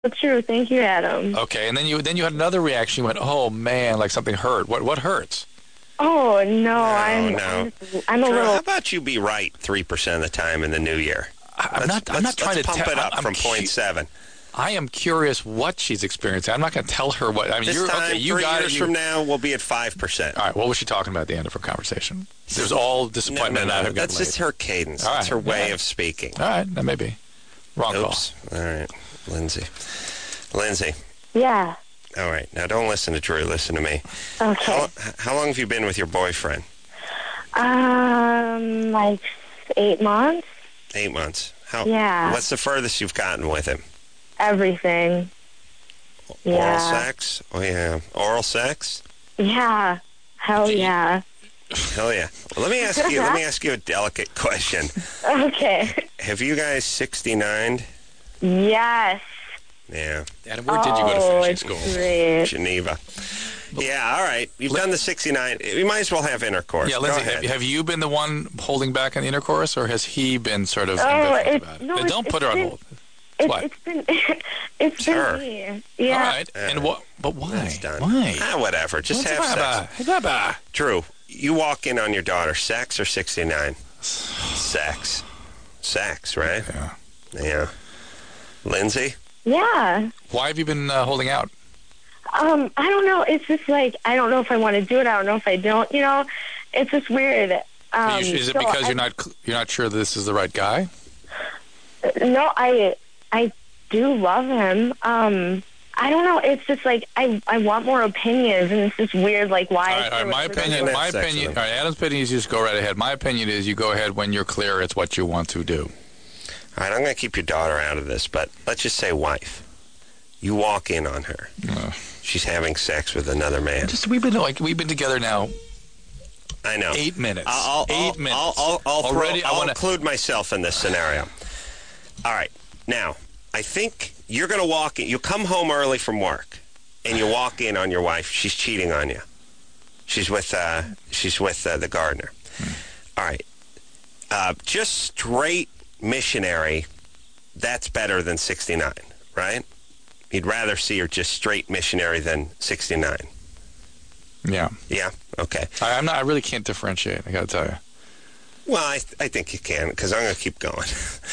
True. Thank you, Adam. Okay, and then you had another reaction. You went, "Oh man, like something hurt." What hurts? Oh no, I'm No. I'm a Drew, little. how about you be right 3% of the time in the new year? I'm not trying to pump it up I'm from 0.7. I am curious what she's experiencing. I'm not going to tell her what. I mean, This you're time, okay. You 3 got years it. from now, we'll be at 5%. All right. What was she talking about at the end of her conversation? There's all disappointment. No. That's just her cadence. All That's her right, way yeah. of speaking. All right. That may be wrong Oops. All right, Lindsay. Yeah. All right. Now, don't listen to Drew. Listen to me. Okay. How long have you been with your boyfriend? Like 8 months. 8 months. Yeah. What's the furthest you've gotten with him? Everything. Oral Yeah. sex? Oh, yeah. Oral sex? Yeah. Hell yeah. Hell yeah. Well, let me ask you a delicate question. Okay. Have you guys 69'd? Yes. Yeah. call. Adam, where did you go to finishing school? Great. Geneva. Yeah, all right. You've done the 69. You might as well have intercourse. Yeah, Go Lindsay, ahead. have you been the one holding back on the intercourse, or has he been sort of Oh, ambivalent about it? no, Don't put her on hold. What? It's been it's Sure. been me. Yeah. All right. And what? But why? That's done. Why? Whatever. Just What's have sex. Baba? Drew, you walk in on your daughter, sex or 69? Sex. Sex, right? Yeah. Yeah. Lindsay? Yeah. Why have you been holding out? I don't know. It's just like I don't know if I want to do it. I don't know if I don't. You know, it's just weird. Is it because you're not sure this is the right guy? No, I do love him. I don't know. It's just like I want more opinions, and it's just weird. Like why? All right. My opinion. All right. Adam's opinion is you just go right ahead. My opinion is you go ahead when you're clear. It's what you want to do. All right, I'm going to keep your daughter out of this, but let's just say wife. You walk in on her. She's having sex with another man. We've been together now. I know. 8 minutes. 8 minutes. I'll include myself in this scenario. All right. Now, I think you're going to walk in. You come home early from work, and you walk in on your wife. She's cheating on you. She's with the gardener. All right. Just straight missionary, that's better than 69, right? You'd rather see her just straight missionary than 69. Yeah. Yeah? Okay. I really can't differentiate, I got to tell you. Well, I think you can, because I'm going to keep going.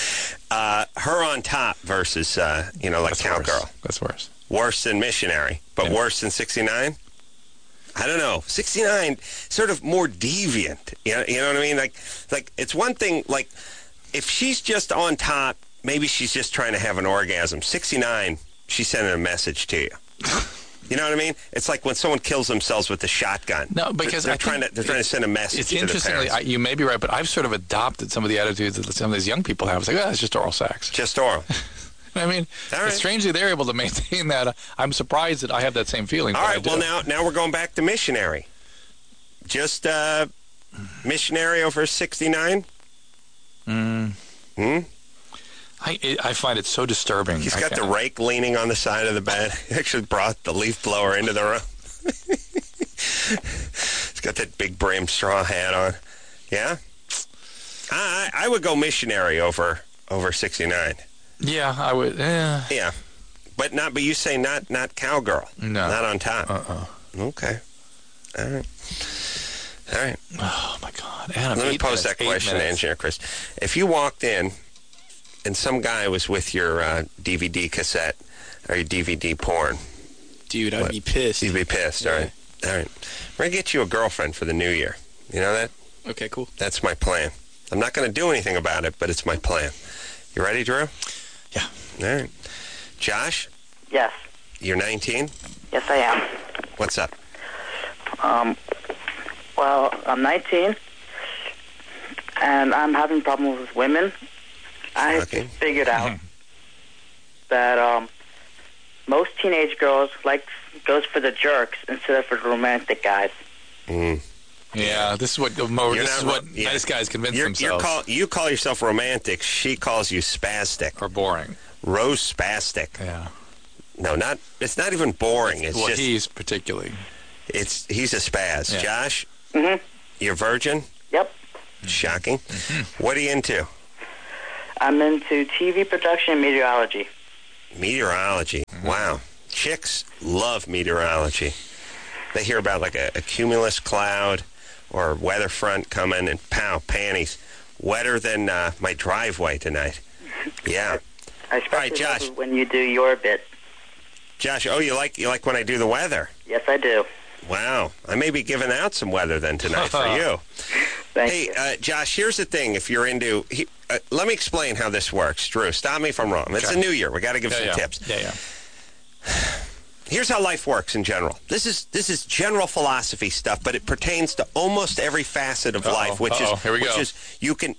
Her on top versus, like cowgirl. That's worse. Worse than missionary, but worse than 69? I don't know. 69, sort of more deviant. You know what I mean? Like it's one thing, like, if she's just on top, maybe she's just trying to have an orgasm. 69, she's sending a message to you. You know what I mean? It's like when someone kills themselves with a shotgun. No, because they're trying to send a message. It's to interestingly, the you may be right, but I've sort of adopted some of the attitudes that some of these young people have. It's like, it's just oral sex. Just oral. I mean, right. Strangely, they're able to maintain that. I'm surprised that I have that same feeling. All right, well, now we're going back to missionary. Just missionary over 69? I find it so disturbing. He's got the rake leaning on the side of the bed. He actually brought the leaf blower into the room. He's got that big brim straw hat on. Yeah? I would go missionary over 69. Yeah, I would. Yeah. But you say not cowgirl. No. Not on top. Okay. All right. Oh, my God. Adam, let me pose that question to Engineer Chris. If you walked in and some guy was with your DVD cassette or your DVD porn. Dude, I'd be pissed. You'd be pissed, all right. All right. We're going to get you a girlfriend for the new year. You know that? Okay, cool. That's my plan. I'm not going to do anything about it, but it's my plan. You ready, Drew? Yeah. All right. Josh? Yes. You're 19? Yes, I am. What's up? Well, I'm 19, and I'm having problems with women. I figured out that most teenage girls goes for the jerks instead of for the romantic guys. Yeah, this is what nice guys convince themselves. You call yourself romantic. She calls you spastic or boring. Rose spastic. Yeah. No, it's not even boring. It's just he's particularly. He's a spaz. Yeah. Josh. Mm-hmm. You're virgin. Yep. Shocking. Mm-hmm. What are you into? I'm into TV production and meteorology. Meteorology. Wow. Chicks love meteorology. They hear about like a cumulus cloud or weather front coming and pow, panties. Wetter than my driveway tonight. Yeah. I especially love when you do your bit. Josh, you like when I do the weather? Yes, I do. Wow. I may be giving out some weather then tonight for you. Thank you. Josh, here's the thing. If you're into... let me explain how this works. Drew, stop me if I'm wrong. It's a new year. We got to give some tips. Yeah. Here's how life works in general. This is general philosophy stuff, but it pertains to almost every facet of life, which is you can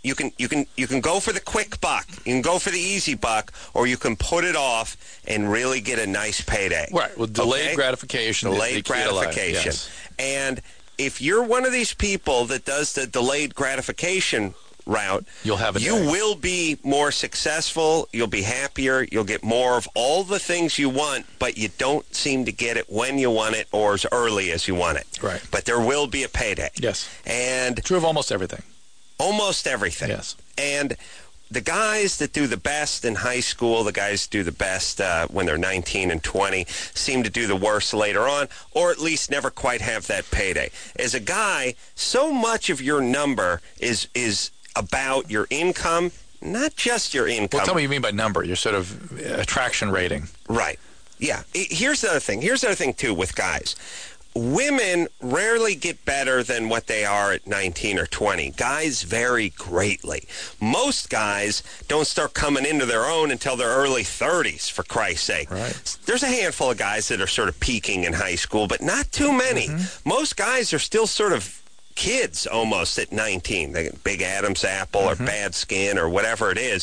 go for the quick buck, you can go for the easy buck, or you can put it off and really get a nice payday. Right. Well, delayed gratification. Delayed gratification. Yes. And if you're one of these people that does the delayed gratification route, you will be more successful, you'll be happier, you'll get more of all the things you want, but you don't seem to get it when you want it or as early as you want it. Right. But there will be a payday. Yes. And true of almost everything. Almost everything. Yes. And the guys that do the best in high school, the guys that do the best when they're 19 and 20, seem to do the worst later on, or at least never quite have that payday. As a guy, so much of your number is about your income, not just your income. Well, tell me what you mean by number, your sort of attraction rating. Right. Yeah. Here's the other thing. Here's the other thing, too, with guys. Women rarely get better than what they are at 19 or 20. Guys vary greatly. Most guys don't start coming into their own until their early 30s, for Christ's sake. Right. There's a handful of guys that are sort of peaking in high school, but not too many. Mm-hmm. Most guys are still sort of kids almost at 19. They get big Adam's apple or bad skin or whatever it is.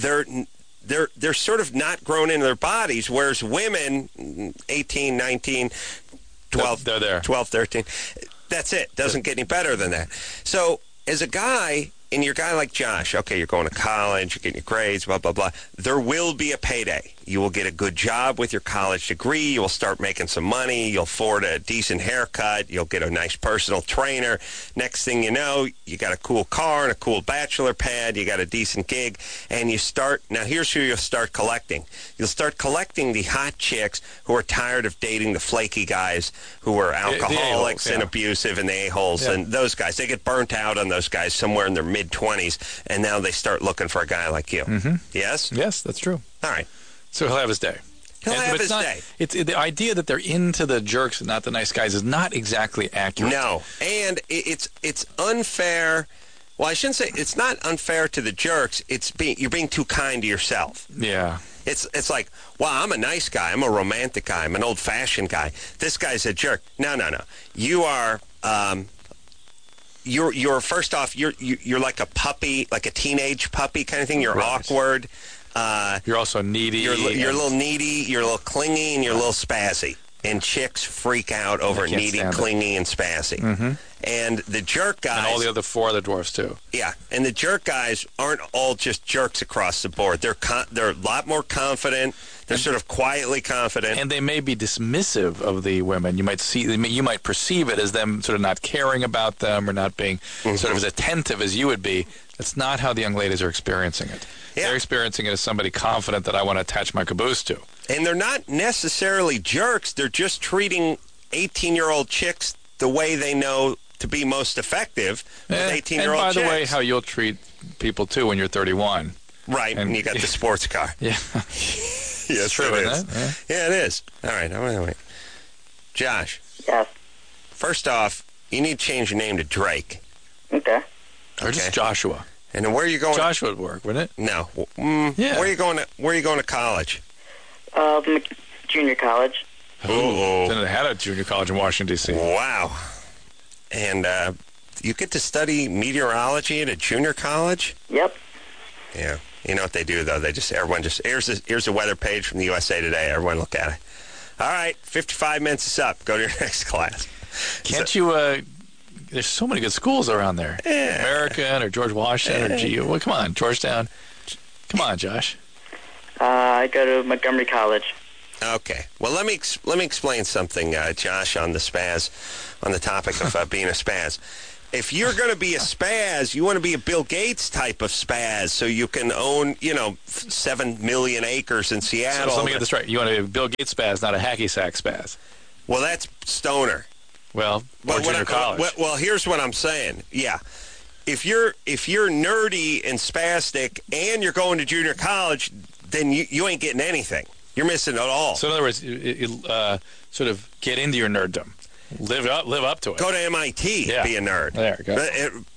They're sort of not grown into their bodies, whereas women, 18, 19, 12, they're there. 12, 13, that's it. Doesn't get any better than that. So as a guy, and you're a guy like Josh, okay, you're going to college, you're getting your grades, blah, blah, blah, there will be a payday. You will get a good job with your college degree. You will start making some money. You'll afford a decent haircut. You'll get a nice personal trainer. Next thing you know, you got a cool car and a cool bachelor pad. You got a decent gig. And you start, now here's who you'll start collecting. You'll start collecting the hot chicks who are tired of dating the flaky guys who are alcoholics and abusive and the a-holes and those guys. They get burnt out on those guys somewhere in their mid-20s, and now they start looking for a guy like you. Mm-hmm. Yes? Yes, that's true. All right. So he'll have his day. He'll have his day. It's the idea that they're into the jerks and not the nice guys is not exactly accurate. No, and it's unfair. Well, I shouldn't say it's not unfair to the jerks. You're being too kind to yourself. Yeah. It's like, wow, I'm a nice guy. I'm a romantic guy. I'm an old-fashioned guy. This guy's a jerk. No. You are. You're first off. You're like a puppy, like a teenage puppy kind of thing. You're awkward. You're also needy. You're a little needy, you're a little clingy, and you're a little spazzy. And chicks freak out over needy, clingy, and spazzy. Mm-hmm. And the jerk guys... And all the other four other dwarfs, too. Yeah, and the jerk guys aren't all just jerks across the board. They're a lot more confident. They're sort of quietly confident. And they may be dismissive of the women. You might perceive it as them sort of not caring about them or not being sort of as attentive as you would be. That's not how the young ladies are experiencing it. Yeah. They're experiencing it as somebody confident that I want to attach my caboose to. And they're not necessarily jerks. They're just treating 18-year-old chicks the way they know to be most effective with 18-year-old chicks. And by the way, how you'll treat people, too, when you're 31. Right, and you got the sports car. Yeah. Yes, it's true, isn't it? Yeah, it is. All right, wait. Josh. Yes. First off, you need to change your name to Drake. Okay. Or just Joshua. And then where are you going? Joshua would work, wouldn't it? No. Yeah. Where are you going to college? Junior college. Oh. Then they had a junior college in Washington, D.C. Wow. And you get to study meteorology at a junior college? Yep. Yeah. You know what they do, though? Here's the weather page from the USA Today. Everyone look at it. All right, 55 minutes is up. Go to your next class. Can't you... There's so many good schools around there. Yeah. American or George Washington or GU. Well, come on, Georgetown. Come on, Josh. I go to Montgomery College. Okay. Well, let me explain something, Josh, on the topic of being a spaz. If you're going to be a spaz, you want to be a Bill Gates type of spaz, so you can own, 7 million acres in Seattle. So let me get this right. You want to be a Bill Gates spaz, not a hacky sack spaz. Well, that's stoner. Well, or junior college. Well, here's what I'm saying. Yeah. If you're nerdy and spastic and you're going to junior college, then you ain't getting anything. You're missing it all. So in other words, sort of get into your nerddom. Live up to it. Go to MIT, be a nerd. There you go.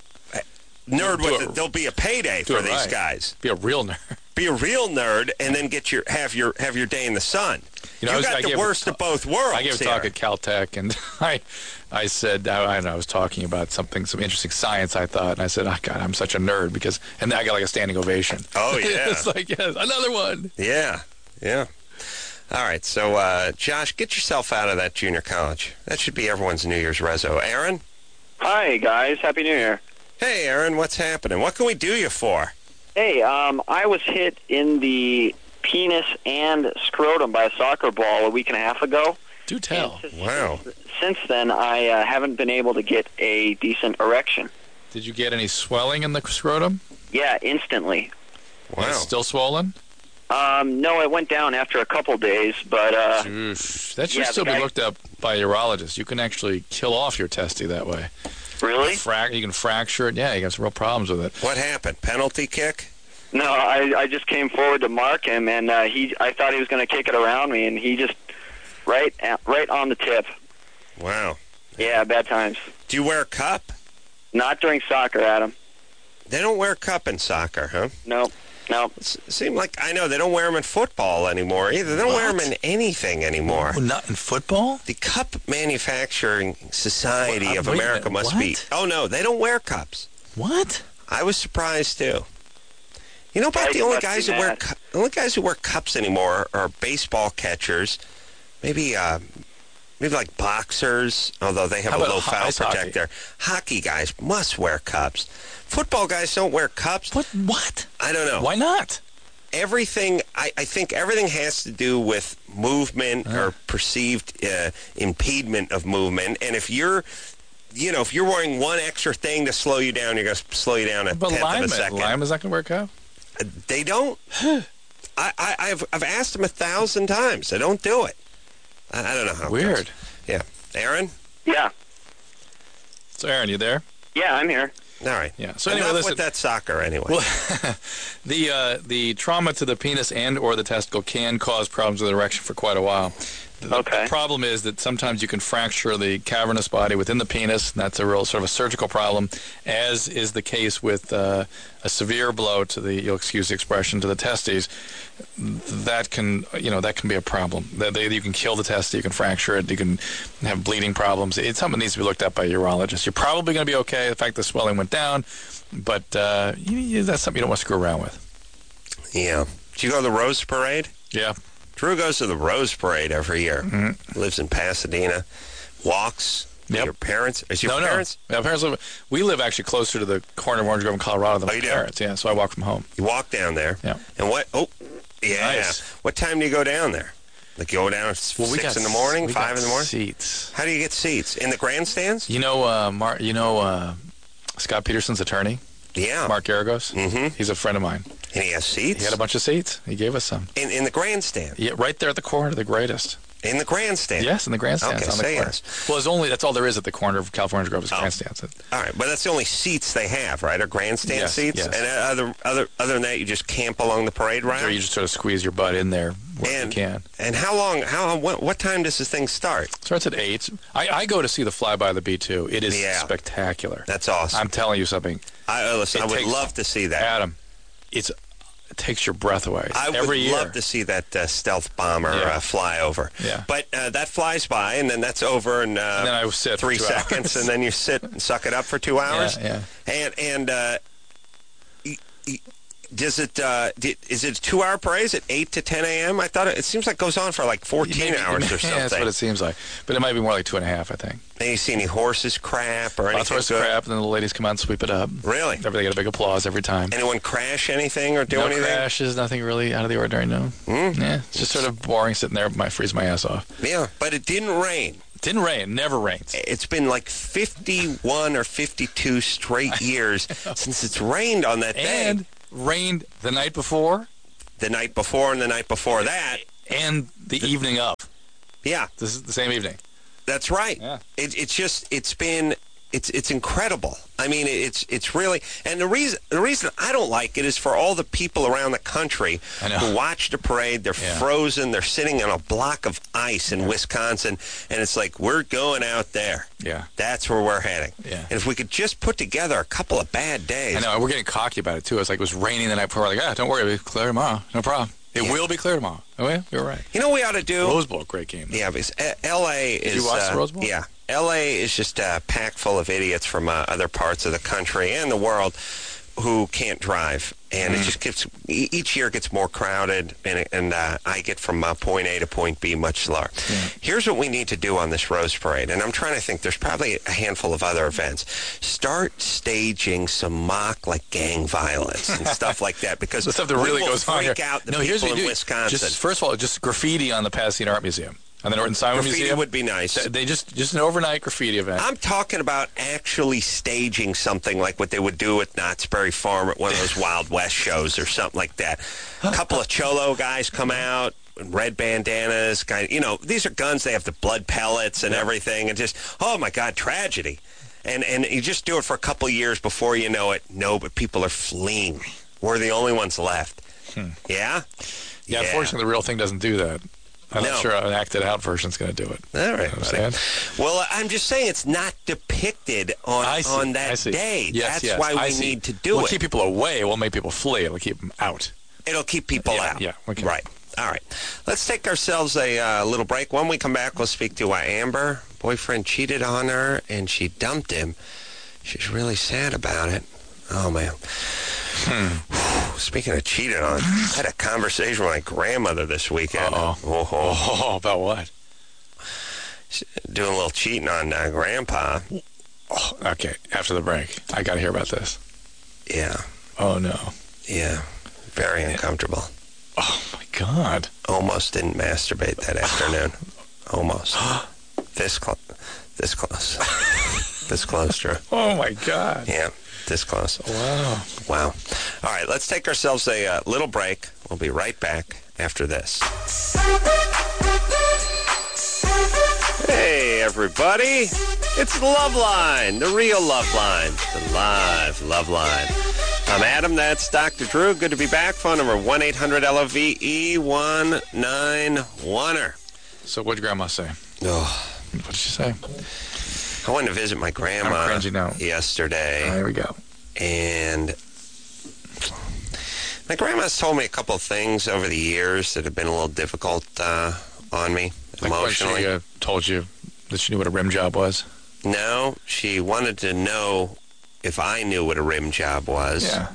There'll be a payday for these guys. Be a real nerd. Be a real nerd, and then have your day in the sun. You got the worst of both worlds. I gave a talk at Caltech, and I said, I was talking about some interesting science, I thought, and I said, oh, God, I'm such a nerd, and I got like a standing ovation. Oh, yeah. It's like, yes, another one. Yeah. All right, so, Josh, get yourself out of that junior college. That should be everyone's New Year's reso. Aaron? Hi, guys. Happy New Year. Hey, Aaron, what's happening? What can we do you for? Hey, I was hit in the penis and scrotum by a soccer ball a week and a half ago. Do tell. Wow. Since then, I haven't been able to get a decent erection. Did you get any swelling in the scrotum? Yeah, instantly. Wow. It's still swollen? No, it went down after a couple days, but... that should still be looked up by a urologist. You can actually kill off your testy that way. Really? You can fracture it. Yeah, you got some real problems with it. What happened? Penalty kick? No, I just came forward to mark him, and I thought he was going to kick it around me, and he just right on the tip. Wow. Yeah, bad times. Do you wear a cup? Not during soccer, Adam. They don't wear a cup in soccer, huh? No. It seems like, I know, they don't wear them in football anymore either. They don't wear them in anything anymore. Well, not in football? The Cup Manufacturing Society of America must be... Oh, no, they don't wear cups. What? I was surprised, too. You know about the only guys who wear cups anymore are baseball catchers, maybe like boxers, although they have a low foul protector. Hockey guys must wear cups. Football guys don't wear cups. What? I don't know. Why not? Everything, I think everything has to do with movement or perceived impediment of movement. And if you're wearing one extra thing to slow you down, you're going to slow you down a tenth of a second. But Lyman's not going to wear a cup? They don't. I've asked them 1,000 times. They don't do it. I don't know how. Weird. Yeah. Aaron? Yeah. So, Aaron, you there? Yeah, I'm here. All right. Yeah. So anyway, listen, with that soccer anyway. Well, the trauma to the penis and or the testicle can cause problems with erection for quite a while. The problem is that sometimes you can fracture the cavernous body within the penis, and that's a real sort of a surgical problem, as is the case with a severe blow to the, you'll excuse the expression, to the testes. That can be a problem. You can kill the testes, you can fracture it, you can have bleeding problems. It's something that needs to be looked at by a urologist. You're probably going to be okay. The fact the swelling went down, but that's something you don't want to screw around with. Yeah. Did you go to the Rose Parade? Yeah. Drew goes to the Rose Parade every year. Mm-hmm. Lives in Pasadena. Walks. Yep. Your parents? Is your parents? No. Yeah, parents we live actually closer to the corner of Orange Grove in Colorado than my parents. Yeah, so I walk from home. You walk down there. Yeah. And what? Oh, yeah. Nice. What time do you go down there? Like you go down at 6 in the morning, 5 in the morning? Seats. How do you get seats? In the grandstands? You know, Scott Peterson's attorney? Yeah. Mark Garagos? Mm-hmm. He's a friend of mine. And he has seats? He had a bunch of seats. He gave us some. In the grandstand? Yeah, right there at the corner, the greatest. In the grandstand? Yes, in the grandstand. Okay, on the corner. Yes. Well, that's all there is at the corner of California Grove is grandstands. All right, but that's the only seats they have, right? Are grandstand seats? Yes. And other than that, you just camp along the parade route? Or you just sort of squeeze your butt in there where you can. And how long? What time does this thing start? It starts at 8. I go to see the flyby of the B-2. It is spectacular. That's awesome. I'm telling you something. I would love to see that. Adam, it takes your breath away. I would love to see that stealth bomber fly over. Yeah. But that flies by, and then that's over in and then I sit 3 seconds, and then you sit and suck it up for 2 hours. Yeah. And does it? Is it a 2-hour parade? Is it 8 to 10 a.m.? I thought it seems like it goes on for like 14 hours or something. Yeah, that's what it seems like. But it might be more like 2.5, I think. And you see any horses crap or anything? Lots of horses crap, and then the ladies come out and sweep it up. Really? They get a big applause every time. Anyone crash anything or do anything? No crashes, nothing really out of the ordinary, no. Yeah, it's just sort of boring sitting there, might freeze my ass off. Yeah, but it didn't rain. Didn't rain. Never rains. It's been like 51 or 52 straight years since it's rained on that day. And rained the night before. The night before and the night before that. And the evening of. Yeah. This is the same evening. That's right. Yeah. It's incredible. I mean, it's really, and the reason I don't like it is for all the people around the country who watch the parade. They're frozen. They're sitting on a block of ice in Wisconsin, and it's like, we're going out there. Yeah, that's where we're heading. Yeah, and if we could just put together a couple of bad days. I know. We're getting cocky about it too. It's like it was raining the night before. We're like, don't worry, it'll be clear tomorrow. No problem. It will be clear tomorrow. Oh yeah, you're right. You know what we ought to do? Rose Bowl, great game. Yeah, because L.A. is. Did you watch the Rose Bowl? Yeah. L.A. is just packed full of idiots from other parts of the country and the world who can't drive. And it just gets, each year gets more crowded, and I get from point A to point B much slower. Yeah. Here's what we need to do on this Rose Parade, and I'm trying to think, there's probably a handful of other events. Start staging some mock, like, gang violence and stuff like that, because the stuff that really goes on here. Freak out the people in Wisconsin. Just, first of all, just graffiti on the Pasadena Art Museum. And the Norton Simon Museum. Graffiti would be nice. They just an overnight graffiti event. I'm talking about actually staging something like what they would do at Knott's Berry Farm at one of those Wild West shows or something like that. A couple of cholo guys come out, red bandanas, these are guns. They have the blood pellets and everything, and just, oh my God, tragedy. And you just do it for a couple of years before you know it. No, but people are fleeing. We're the only ones left. Yeah? Yeah, unfortunately, the real thing doesn't do that. I'm not sure an acted-out version's going to do it. All right. Well, I'm just saying it's not depicted on that day. Yes, That's why we need to do it. We'll keep people away. It won't make people flee. It'll keep them out. It'll keep people out. Yeah. Okay. Right. All right. Let's take ourselves a little break. When we come back, we'll speak to Amber. Boyfriend cheated on her, and she dumped him. She's really sad about it. Oh, man. Speaking of cheating on, I had a conversation with my grandmother this weekend. Oh, about what? Doing a little cheating on Grandpa. Oh, okay, after the break. I got to hear about this. Yeah. Oh, no. Yeah. Very uncomfortable. Oh, my God. Almost didn't masturbate that afternoon. Almost. This close. This close, Drew. Oh, my God. Yeah. This close. Wow. All right, let's take ourselves a little break. We'll be right back after this. Hey, everybody. It's Loveline, the real Loveline, the live Loveline. I'm Adam. That's Dr. Drew. Good to be back. Phone number 1-800-LOVE-191-er. So what'd your grandma say? Oh. What did she say? I went to visit my grandma yesterday. There we go. And my grandma's told me a couple of things over the years that have been a little difficult on me emotionally. Like when she told you that she knew what a rim job was? No, she wanted to know if I knew what a rim job was. Yeah.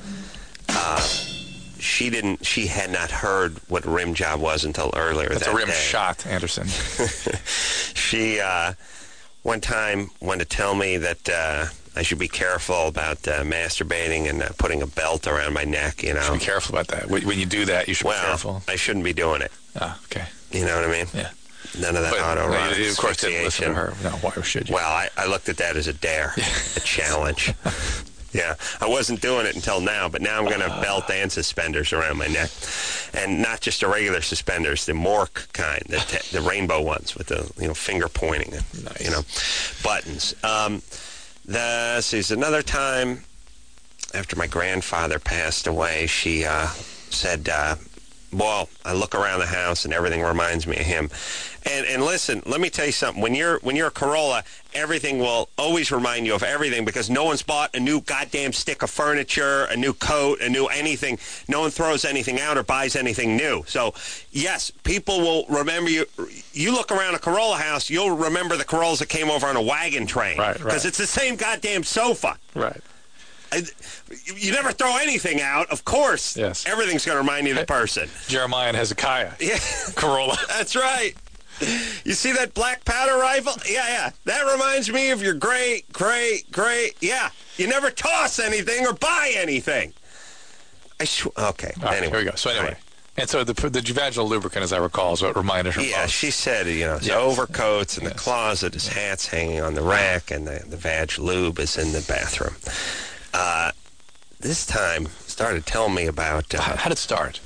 She had not heard what a rim job was until earlier that day. That's a rim shot, Anderson. She... one time wanted to tell me that I should be careful about masturbating and putting a belt around my neck, You should be careful about that. When you do that, you should be careful. I shouldn't be doing it. Ah, okay. You know what I mean? Yeah. None of that autoerotic you, of course, didn't listen to her. No, why should you? Well, I looked at that as a dare, a challenge. Yeah, I wasn't doing it until now, but now I'm going to belt and suspenders around my neck. And not just the regular suspenders, the Mork kind, the rainbow ones with the finger pointing and buttons. There's another time after my grandfather passed away, she said, well, I look around the house and everything reminds me of him. And listen, let me tell you something. When you're a Corolla, everything will always remind you of everything because no one's bought a new goddamn stick of furniture, a new coat, a new anything. No one throws anything out or buys anything new. So, yes, people will remember you. You look around a Corolla house, you'll remember the Corollas that came over on a wagon train. Right. Because it's the same goddamn sofa. Right. You never throw anything out, of course. Yes. Everything's going to remind you of the person. Jeremiah and Hezekiah. Yeah. Corolla. That's right. You see that black powder rifle? Yeah. That reminds me of your great. Yeah. You never toss anything or buy anything. Okay. Right, anyway. here we go. So anyway, And so the vaginal lubricant, as I recall, is what reminded her. Yeah, she said, the overcoats in the closet, his hat's hanging on the rack, and the vag lube is in the bathroom. This time, started telling me about... how did it start?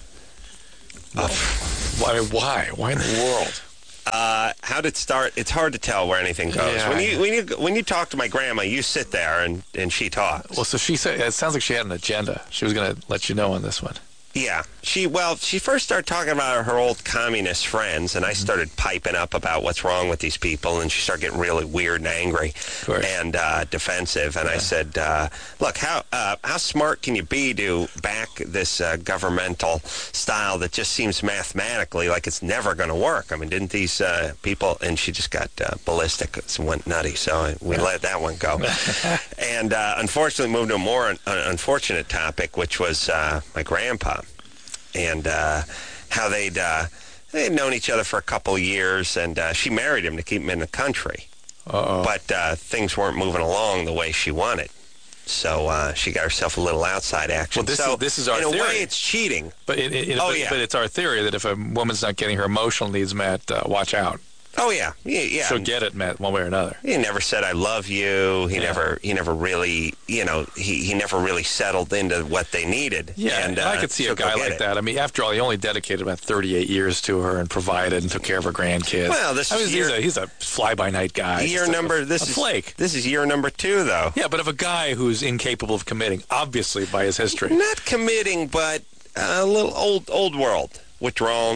Why? Why in the world? How did it start? It's hard to tell where anything goes. Yeah. When you talk to my grandma, you sit there and she talks. Well, so she said it sounds like she had an agenda. She was going to let you know on this one. Yeah. She first started talking about her old communist friends, and I started piping up about what's wrong with these people, and she started getting really weird and angry and defensive. And I said, look, how smart can you be to back this governmental style that just seems mathematically like it's never going to work? I mean, didn't these people... And she just got ballistic and went nutty, so we let that one go. And unfortunately moved to a more unfortunate topic, which was my grandpa. And how they'd known each other for a couple of years, and she married him to keep him in the country. But things weren't moving along the way she wanted. So she got herself a little outside action. Well, this is our theory. In a way, it's cheating. But but it's our theory that if a woman's not getting her emotional needs met, watch out. Oh, yeah. She'll get it met one way or another. He never said, I love you. He never really, he never really settled into what they needed. Yeah, and I could see a guy like that. I mean, after all, he only dedicated about 38 years to her and provided and took care of her grandkids. Well, he's a fly-by-night guy. This is year number 2, though. Yeah, but of a guy who's incapable of committing, obviously by his history. Not committing, but a little old world. Withdrawn,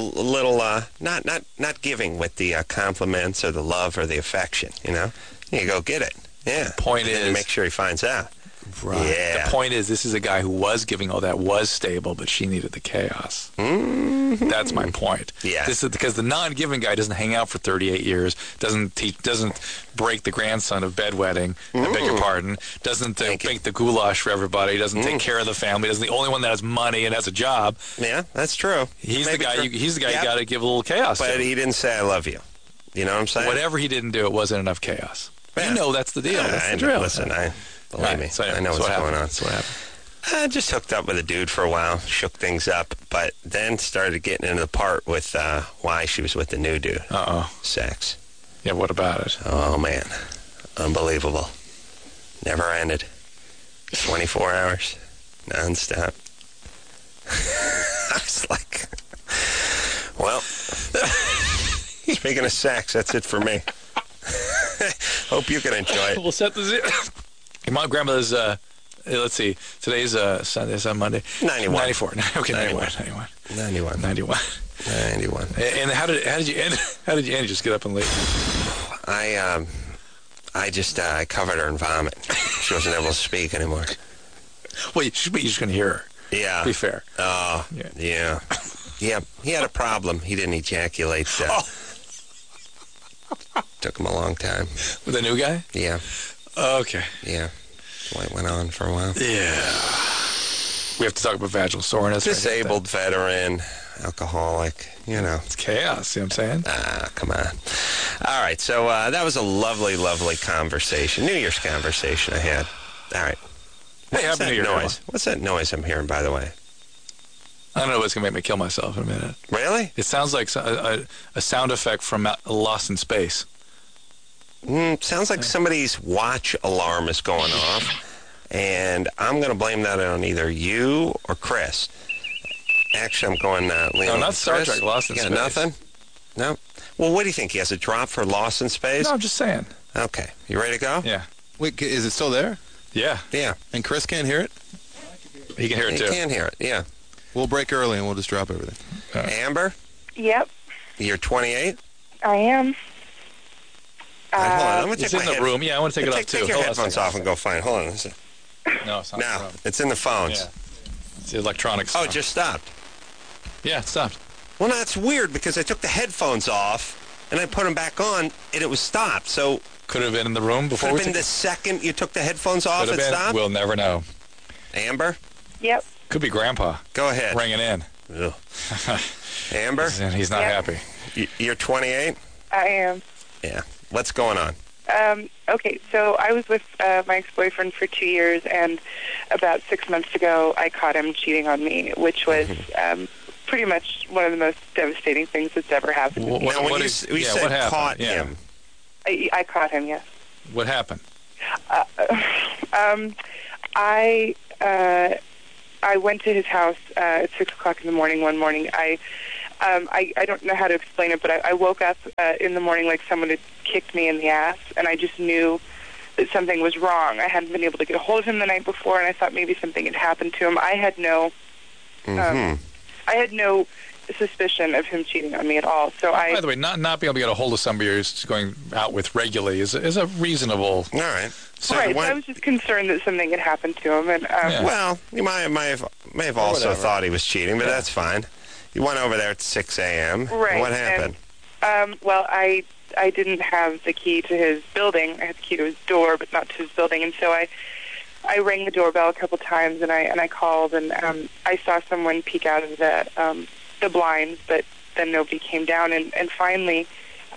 not giving with the compliments or the love or the affection. You go get it. Yeah. The point is, make sure he finds out. Right. Yeah. The point is, this is a guy who was giving all that, was stable, but she needed the chaos. Mm-hmm. That's my point. Yeah. This is because the non-giving guy doesn't hang out for 38 years, doesn't break the grandson of bedwetting, I beg your pardon, doesn't make the goulash for everybody, doesn't take care of the family, isn't the only one that has money and has a job. Yeah, that's true. He's the guy you got to give a little chaos to. But he didn't say I love you. You know what I'm saying? Whatever he didn't do, it wasn't enough chaos. Yeah. That's the deal. That's the drill. Listen, believe me, I know what's going on. That's what happened. I just hooked up with a dude for a while, shook things up, but then started getting into the part with why she was with the new dude. Sex. Yeah, what about it? Oh, man. Unbelievable. Never ended. 24 hours. Nonstop. I was like, well, speaking of sex, that's it for me. Hope you can enjoy it. We'll set the zero. My grandmother's, let's see, today's Sunday, it's on Monday. 91. 94. Okay, 91. 91. And how did you end? How did you end? Just get up and leave? I covered her in vomit. She wasn't able to speak anymore. Well, you're just going to hear her. Yeah. Be fair. Oh, yeah. Yeah, he had a problem. He didn't ejaculate. Took him a long time. With the new guy? Yeah. Okay. Yeah. It went on for a while. Yeah. We have to talk about vaginal soreness. Disabled veteran, alcoholic, It's chaos, see what I'm saying? Come on. All right, so that was a lovely, lovely conversation. New Year's conversation I had. All right. Hey, happy New Year, noise? What's that noise I'm hearing, by the way? I don't know what's going to make me kill myself in a minute. Really? It sounds like a sound effect from Lost in Space. Sounds like somebody's watch alarm is going off, and I'm going to blame that on either you or Chris. Actually, I'm going, Leon. No, not Star Trek, Lost in Space. Nothing? No? Well, what do you think? He has a drop for Lost in Space? No, I'm just saying. Okay. You ready to go? Yeah. Wait, is it still there? Yeah. Yeah. And Chris can't hear it? He can hear it, too. He can hear it, yeah. We'll break early and we'll just drop everything. Amber? Yep. You're 28? I am. Hold on. I'm going to take my the room. Yeah, I want to take it off, too. Take your headphones off and go find. Hold on. No, it's not. No, it's in the phones. Yeah. It's the electronics. Oh, it just stopped. Yeah, it stopped. Well, no, that's weird because I took the headphones off and I put them back on and it was stopped. So could have been in the room before. Could have been the second you took the headphones off, it stopped? We'll never know. Amber? Yep. Could be Grandpa. Go ahead. Ringing in. Amber? He's not happy. You're 28? I am. Yeah. What's going on? Okay, so I was with my ex-boyfriend for 2 years, and about 6 months ago, I caught him cheating on me, which was pretty much one of the most devastating things that's ever happened. When you said caught him. I caught him, yes. What happened? I went to his house at 6 o'clock in the morning one morning. I don't know how to explain it, but I woke up in the morning like someone had kicked me in the ass, and I just knew that something was wrong. I hadn't been able to get a hold of him the night before, and I thought maybe something had happened to him. I had no suspicion of him cheating on me at all. So by the way, not being able to get a hold of somebody who's going out with regularly is a reasonable. All right. So I was just concerned that something had happened to him, and well, you may have also thought he was cheating, but that's fine. You went over there at 6 a.m. Right. What happened? Well, I didn't have the key to his building. I had the key to his door, but not to his building, and so I rang the doorbell a couple times, and I called, and I saw someone peek out of the blinds, but then nobody came down, and finally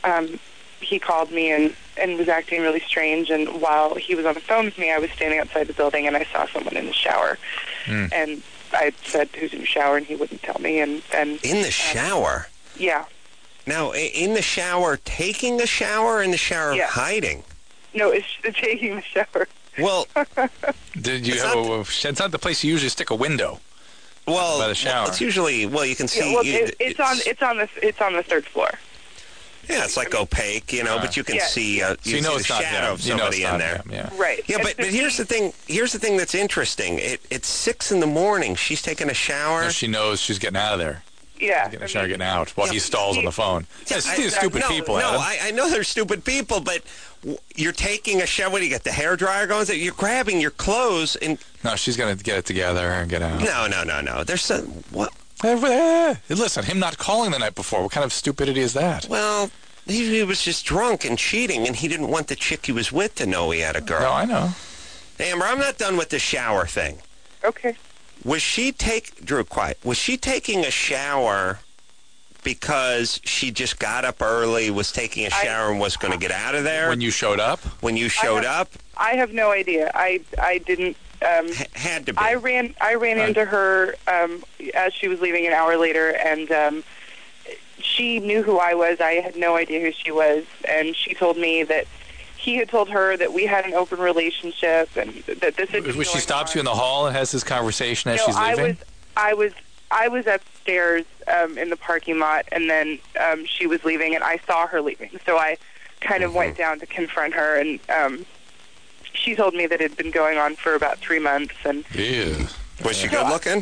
he called me and was acting really strange, and while he was on the phone with me, I was standing outside the building, and I saw someone in the shower, and I said, "Who's in the shower?" and he wouldn't tell me, and in the shower? Yeah. Now, in the shower, taking a shower, or in the shower hiding? No, it's taking the shower. Well, did you it's not the place you usually stick a window. Well, by the shower. It's usually you can see. It's on the third floor. Yeah, it's like opaque, but you can see you know the shadow of somebody in there. Right. Yeah, but here's the thing. Here's the thing that's interesting. It's 6 in the morning. She's taking a shower. No, she knows she's getting out of there. Yeah. Getting out while he stalls on the phone. These stupid people. No, I know they're stupid people, but you're taking a shower. What do you get? The hairdryer going? You're grabbing your clothes and. No, she's going to get it together and get out. No. There's some what? Listen, him not calling the night before. What kind of stupidity is that? Well, he was just drunk and cheating, and he didn't want the chick he was with to know he had a girl. No, I know. Amber, I'm not done with the shower thing. Okay. Was she Drew, quiet. Was she taking a shower because she just got up early, was taking a shower, and was going to get out of there? When you showed up? When you showed up? I have no idea. I didn't. Had to be. I ran into her as she was leaving an hour later, and she knew who I was. I had no idea who she was, and she told me that he had told her that we had an open relationship, and that this had been going she stops you in the hall and has this conversation as she's leaving? I was upstairs in the parking lot, and then she was leaving, and I saw her leaving. So I kind of went down to confront her, and she told me that it had been going on for about 3 months. And was she good looking?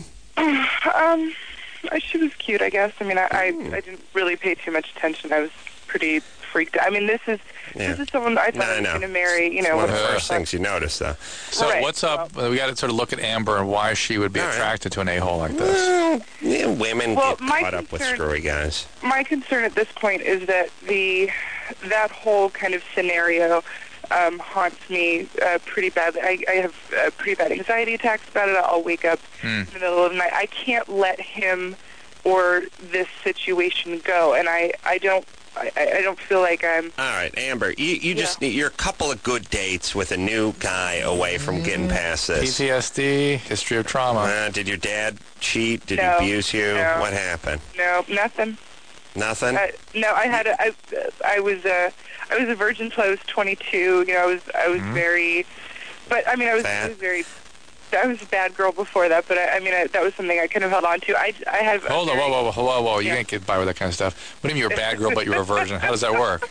She was cute, I guess. I mean, I didn't really pay too much attention. I was pretty freaked out. I mean, this is someone I thought I was going to marry. It's one of the first things you notice, though. So what's up? We got to sort of look at Amber and why she would be attracted to an a-hole like this. Well, women get caught up with screwy guys. My concern at this point is that that whole kind of scenario haunts me pretty badly. I have pretty bad anxiety attacks about it. I'll wake up in the middle of the night. I can't let him or this situation go, and I don't feel like I'm... All right, Amber, you just need... You're a couple of good dates with a new guy away from getting past this. PTSD, history of trauma. Did your dad cheat? Did he abuse you? No. What happened? No, nothing. Nothing? No, I was a virgin until I was 22. I was very... But, I mean, I was very... I was a bad girl before that, but that was something I kind of held on to. I have... Hold on, whoa. You can't get by with that kind of stuff. What do you mean you're a bad girl, but you're a virgin? How does that work?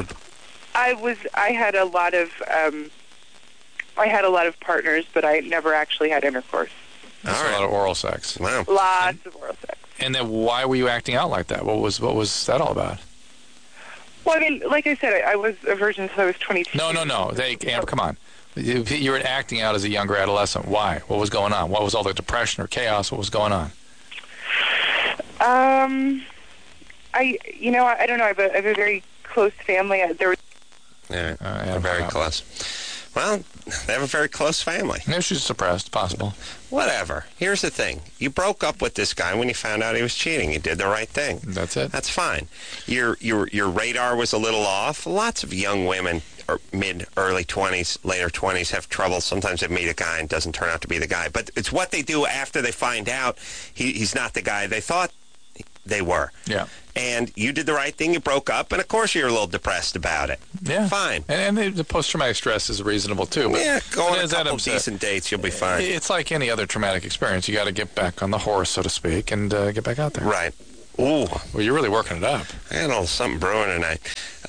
I had a lot of partners, but I never actually had intercourse. That's a lot of oral sex. Wow. Lots of oral sex. And then why were you acting out like that? What was that all about? Well, I mean, like I said, I was a virgin until I was 22. No. Amber, come on. You were acting out as a younger adolescent. Why? What was going on? What was all the depression or chaos? What was going on? I don't know. I have a very close family. Very close. Well, they have a very close family. Maybe she's suppressed, possible. Whatever. Here's the thing. You broke up with this guy when you found out he was cheating. You did the right thing. That's it. That's fine. Your radar was a little off. Lots of young women, or early 20s, later 20s, have trouble. Sometimes they meet a guy and it doesn't turn out to be the guy. But it's what they do after they find out he's not the guy they thought they were. Yeah. And you did the right thing. You broke up, and of course you're a little depressed about it. Yeah. Fine. And the post-traumatic stress is reasonable, too. But yeah, go on a as couple Adam said, decent dates, you'll be fine. It's like any other traumatic experience. You got to get back on the horse, so to speak, and get back out there. Right. Ooh. Well, you're really working it up. I had a little something brewing tonight.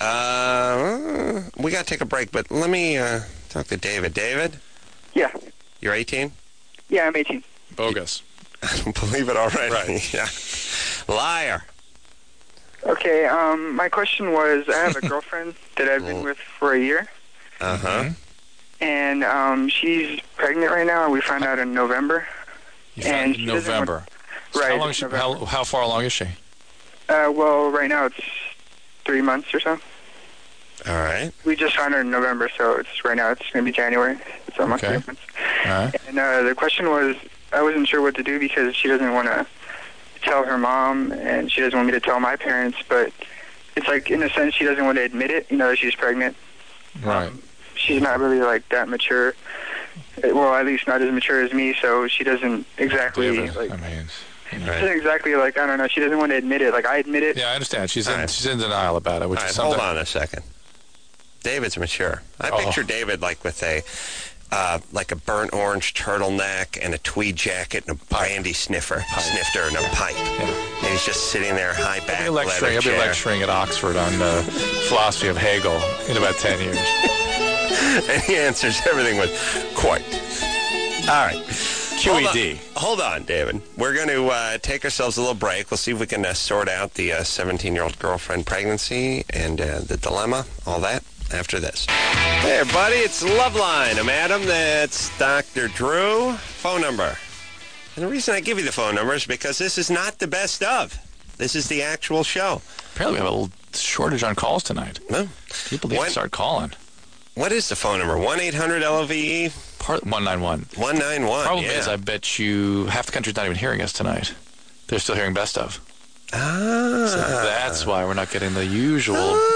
We got to take a break, but let me talk to David. David? Yeah. You're 18? Yeah, I'm 18. Bogus. I don't believe it already. Right. Yeah. Liar. Okay, my question was, I have a girlfriend that I've been with for a year. Uh-huh. And she's pregnant right now, and we found out in November. And November. Right. How far along is she? Well, right now it's 3 months or so. All right. We just found her in November, so it's going to be January. It's almost 3 months. All right. And the question was, I wasn't sure what to do because she doesn't want to tell her mom, and she doesn't want me to tell my parents, but it's like, in a sense, she doesn't want to admit it, that she's pregnant. Right. She's not really, like, that mature. Well, at least not as mature as me, so she doesn't exactly, David, like... I mean... She doesn't exactly, like, I don't know, she doesn't want to admit it. Like, I admit it. Yeah, I understand. She's in denial about it, which is hold on a second. David's mature. I picture David, like, with a burnt orange turtleneck and a tweed jacket and a brandy snifter and a pipe. Yeah. And he's just sitting there, high back, He'll be lecturing at Oxford on the philosophy of Hegel in about 10 years. And he answers everything with quite. All right. QED. Hold on, David. We're going to take ourselves a little break. We'll see if we can sort out the 17-year-old girlfriend pregnancy and the dilemma, all that, after this. Hey, everybody, it's Loveline. I'm Adam. That's Dr. Drew. Phone number. And the reason I give you the phone number is because this is not the best of. This is the actual show. Apparently we have a little shortage on calls tonight. No. People need to start calling. What is the phone number? 1-800-LOVE? 191. 191, Problem is, I bet you half the country's not even hearing us tonight. They're still hearing Best Of. Ah. So that's why we're not getting the usual...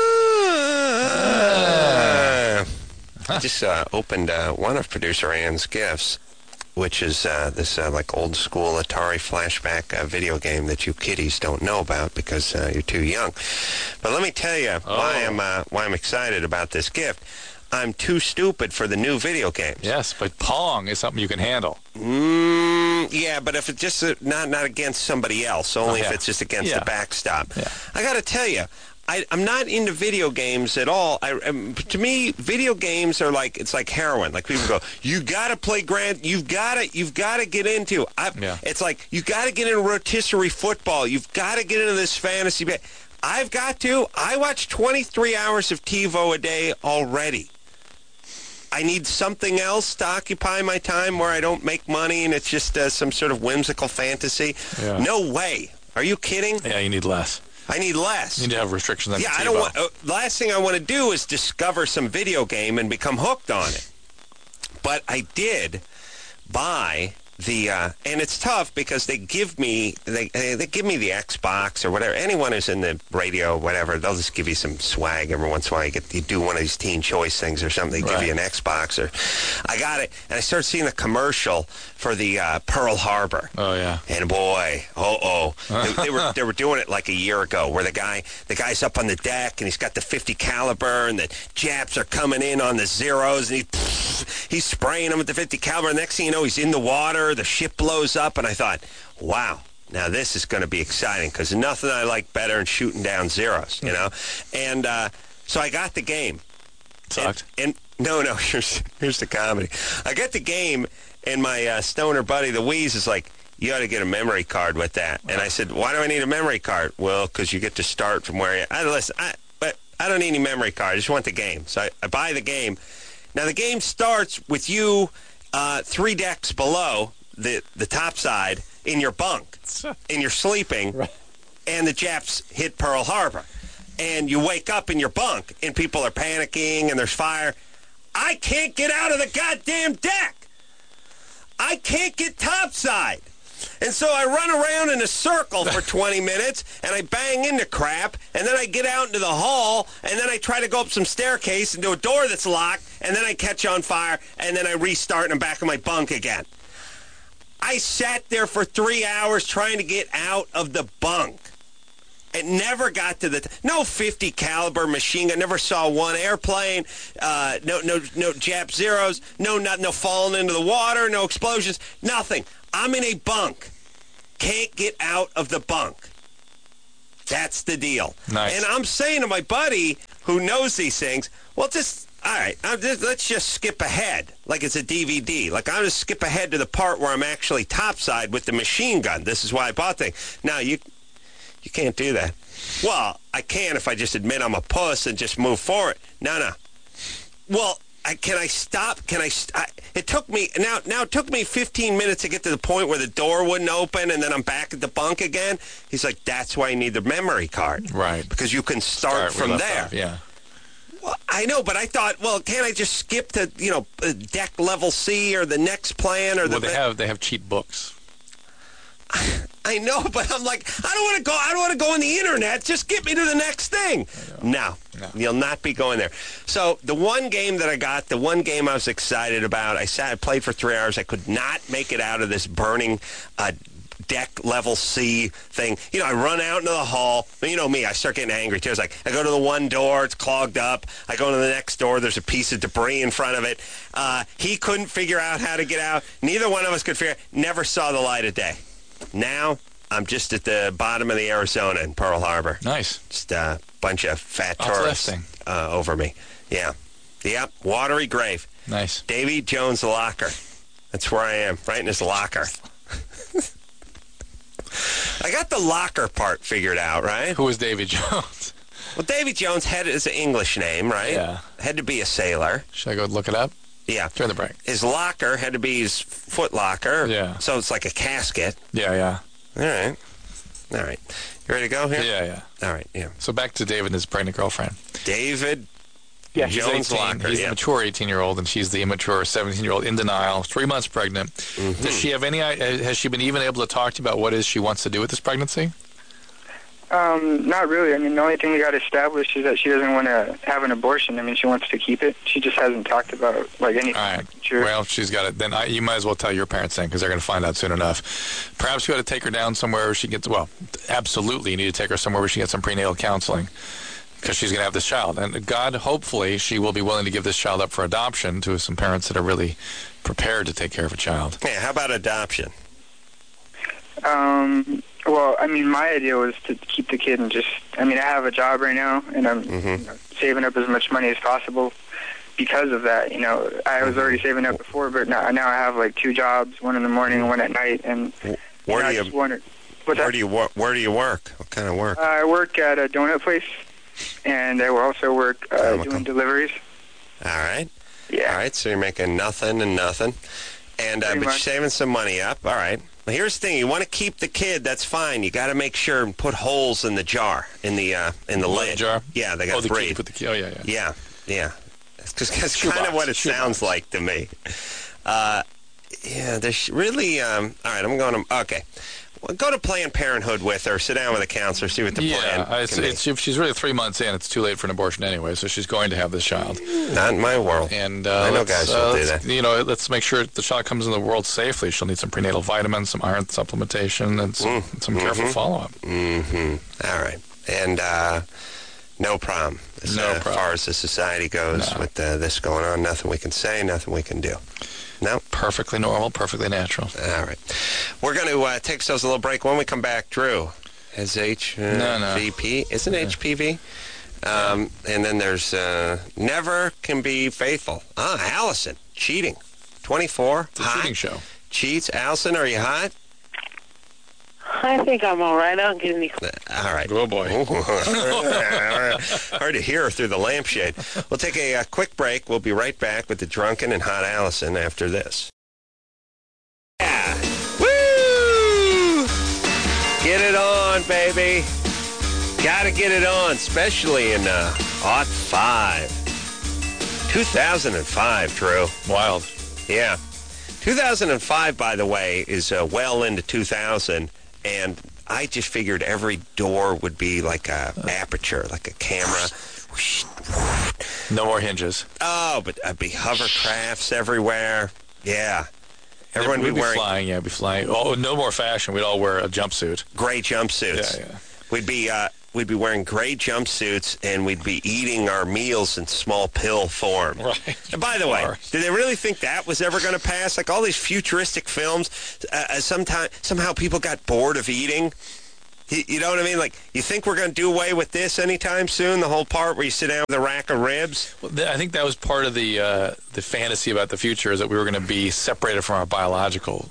I just opened one of producer Ann's gifts, which is this like old school Atari flashback video game that you kiddies don't know about because you're too young. But let me tell you why I'm excited about this gift. I'm too stupid for the new video games. Yes, but Pong is something you can handle. Yeah, but if it's just not against somebody else, only if it's just against the backstop. Yeah. I got to tell you, I'm not into video games at all. To me, video games are like, it's like heroin. Like people go, you got to play you've got to get into. It's like you got to get into rotisserie football. You've got to get into this fantasy. I've got to. I watch 23 hours of TiVo a day already. I need something else to occupy my time where I don't make money and it's just some sort of whimsical fantasy. Yeah. No way. Are you kidding? Yeah, you need less. I need less. You need to have restrictions on TiVo. I don't want. Last thing I want to do is discover some video game and become hooked on it. But I did buy the and it's tough because they give me the Xbox or whatever. Anyone who's in the radio, whatever, they'll just give you some swag every once in a while. You do one of these Teen Choice things or something. They give you an Xbox or I got it, and I started seeing the commercial for the Pearl Harbor. Oh yeah, and boy, they were doing it like a year ago, where the guy's up on the deck and he's got the .50 caliber, and the Japs are coming in on the Zeros, and he's spraying them with the .50 caliber. And next thing you know, he's in the water. The ship blows up, and I thought, wow, now this is going to be exciting because nothing I like better than shooting down Zeros, you know? And so I got the game. Sucked? And no, here's the comedy. I got the game, and my stoner buddy, the Wheeze, is like, you ought to get a memory card with that. And I said, why do I need a memory card? Well, because you get to start from where but I don't need any memory card. I just want the game. So I buy the game. Now, the game starts with you 3 decks below the top side in your bunk, and you're sleeping, and the Japs hit Pearl Harbor. And you wake up in your bunk, and people are panicking, and there's fire. I can't get out of the goddamn deck. I can't get topside. And so I run around in a circle for 20 minutes, and I bang into crap, and then I get out into the hall, and then I try to go up some staircase into a door that's locked, and then I catch on fire, and then I restart, and I'm back in my bunk again. I sat there for 3 hours trying to get out of the bunk. It never got to no 50 caliber machine gun. Never saw one airplane. No Jap Zeros. No falling into the water. No explosions. Nothing. I'm in a bunk. Can't get out of the bunk. That's the deal. Nice. And I'm saying to my buddy who knows these things, well, all right, let's just skip ahead like it's a DVD. Like, I'll just skip ahead to the part where I'm actually topside with the machine gun. This is why I bought the thing. No, you can't do that. Well, I can if I just admit I'm a puss and just move forward. No. Well, can I stop? It took me, now it took me 15 minutes to get to the point where the door wouldn't open, and then I'm back at the bunk again. He's like, that's why you need the memory card. Right. Because you can start from there. Off, yeah. Well, I know, but I thought, well, can't I just skip to, deck level C or the next plan or they have cheat books. I know, but I'm like, I don't want to go on the internet. Just get me to the next thing. No, you'll not be going there. So the one game that I got, the one game I was excited about, I played for 3 hours. I could not make it out of this burning deck level C thing. I run out into the hall. You know me, I start getting angry too. It's like, I go to the one door, it's clogged up. I go to the next door, there's a piece of debris in front of it. He couldn't figure out how to get out. Neither one of us could figure it. Never saw the light of day. Now, I'm just at the bottom of the Arizona in Pearl Harbor. Nice. Just a bunch of fat tourists over me. Yeah. Yep, watery grave. Nice. Davy Jones' locker. That's where I am, right in his locker. I got the locker part figured out, right? Who is Davy Jones? Well, Davy Jones is an English name, right? Yeah. Had to be a sailor. Should I go look it up? Yeah. During the break. His locker had to be his foot locker. Yeah. So it's like a casket. Yeah. All right. You ready to go here? Yeah. All right, yeah. So back to David and his pregnant girlfriend. David Jones' 18. Locker. He's the mature 18-year-old, and she's the immature 17-year-old in denial, 3 months pregnant. Mm-hmm. Does she have has she been even able to talk to you about what it is she wants to do with this pregnancy? Not really. I mean, the only thing we got established is that she doesn't want to have an abortion. I mean, she wants to keep it. She just hasn't talked about, anything. All right. Sure. Well, she's got it. Then you might as well tell your parents then, because they're going to find out soon enough. Perhaps you ought to take her down somewhere where she gets, absolutely you need to take her somewhere where she gets some prenatal counseling, because she's going to have this child. And God, hopefully, she will be willing to give this child up for adoption to some parents that are really prepared to take care of a child. Yeah, how about adoption? Well, I mean, my idea was to keep the kid and I have a job right now, and I'm saving up as much money as possible because of that. I was already saving up before, but now I have 2 jobs, one in the morning and one at night. And where do you work? What kind of work? I work at a donut place, and I will also work doing deliveries. All right. Yeah. All right, so you're making nothing and nothing, and but you're saving some money up. All right. Well, here's the thing: you want to keep the kid. That's fine. You got to make sure and put holes in the jar, in the lid. Jar? Yeah, they got to breathe. Yeah. That's kind of what it sounds like to me. There's really. All right, I'm going to. Okay. Well, go to Planned Parenthood with her. Sit down with a counselor. See what the plan can be. If she's really 3 months in, it's too late for an abortion anyway. So she's going to have this child. Not in my world. And I know guys will do that. Let's make sure the child comes in the world safely. She'll need some prenatal vitamins, some iron supplementation, and some careful follow-up. Mm-hmm. All right. And no problem. As far as the society goes with this going on, nothing we can say, nothing we can do. No? Perfectly normal, perfectly natural. All right. We're going to take ourselves a little break. When we come back, Drew has HVP. Isn't it HPV? And then there's Never Can Be Faithful. Allison, cheating. 24. It's a cheating show. Cheats. Allison, are you hot? I think I'm all right. I don't get any... All right. Oh, boy. Hard to hear through the lampshade. We'll take a quick break. We'll be right back with the drunken and hot Allison after this. Yeah. Woo! Get it on, baby. Gotta get it on, especially in Aught 5. 2005, Drew. Wild. Yeah. 2005, by the way, is well into 2000, and I just figured every door would be like a aperture, like a camera. No more hinges. Oh, but I'd be hovercrafts everywhere. Yeah. Everyone would be wearing... flying, yeah, be flying. Oh, no more fashion. We'd all wear a jumpsuit. Gray jumpsuits. Yeah. We'd be we'd be wearing gray jumpsuits, and we'd be eating our meals in small pill form. Right. And by the way, did they really think that was ever going to pass? Like all these futuristic films, somehow people got bored of eating. You know what I mean? Like, you think we're going to do away with this anytime soon? The whole part where you sit down with a rack of ribs? Well, I think that was part of the fantasy about the future, is that we were going to be separated from our biological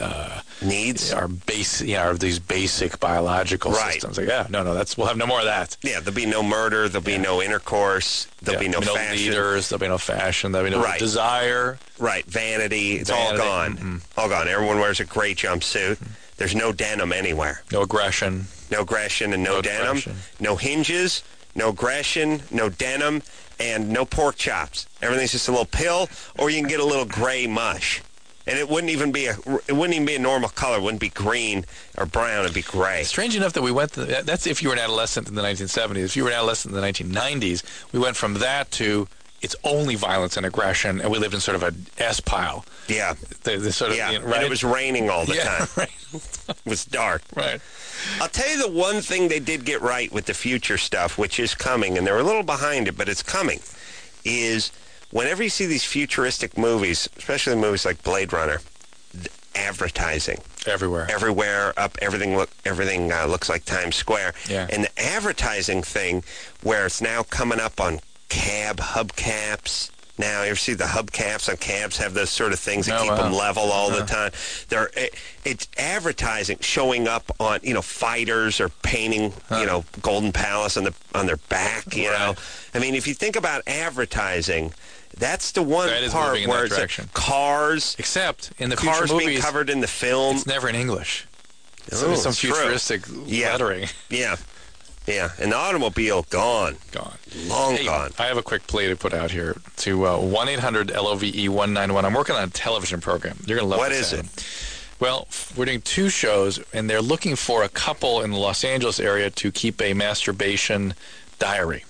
needs, these basic biological systems. Like, no, we'll have no more of that. Yeah, there'll be no murder, there'll be no intercourse, there'll be no fashion, leaders, there'll be no fashion, there'll be no desire, vanity. It's all gone, all gone. Everyone wears a gray jumpsuit. There's no denim anywhere. No aggression. No aggression and no denim. Depression. No hinges, no aggression, no denim, and no pork chops. Everything's just a little pill, or you can get a little gray mush. And it wouldn't even be a normal color. It wouldn't be green or brown. It'd be gray. Strange enough that we went to that's if you were an adolescent in the 1970s. If you were an adolescent in the 1990s, we went from that to it's only violence and aggression, and we lived in sort of a S-pile. Yeah. The sort of, right? And it was raining all the time. Right. It was dark. Right. I'll tell you the one thing they did get right with the future stuff, which is coming, and they're a little behind it, but it's coming, is whenever you see these futuristic movies, especially movies like Blade Runner, advertising. Everywhere, everything looks like Times Square. Yeah. And the advertising thing, where it's now coming up on cab hubcaps. Now, you ever see the hubcaps on cabs have those sort of things that keep them level all the time? It's advertising showing up on, fighters or painting, Golden Palace on their back, you know. I mean, if you think about advertising, that's the one part where it's like cars. Except in the future cars movies, being covered in the film. It's never in English. Oh, some futuristic lettering. Yeah. Yeah, and the automobile, gone. Long gone. I have a quick plea to put out here to 1-800-LOVE-191. I'm working on a television program. You're going to love this. What is it? Well, we're doing 2 shows, and they're looking for a couple in the Los Angeles area to keep a masturbation diary.